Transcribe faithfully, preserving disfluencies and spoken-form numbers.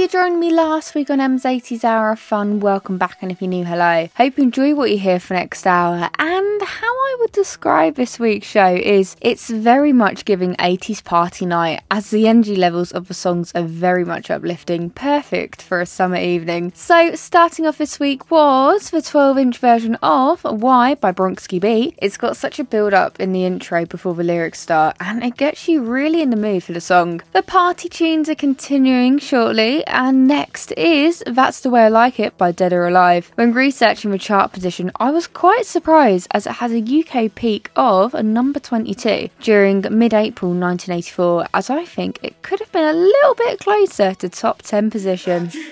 you joined me last week on Em's eighties Hour of Fun, welcome back, and if you're new, hello. Hope you enjoy what you hear for next hour. And how I would describe this week's show is it's very much giving eighties party night, as the energy levels of the songs are very much uplifting, perfect for a summer evening. So starting off this week was the twelve inch version of Why by Bronxky Beat. It's got such a build up in the intro before the lyrics start, and it gets you really in the mood for the song. The party tunes are continuing shortly, and next is That's the Way I Like It by Dead or Alive. When researching the chart position, I was quite surprised as it has a U K peak of number twenty-two during mid-April nineteen eighty-four, as I think it could have been a little bit closer to top ten position.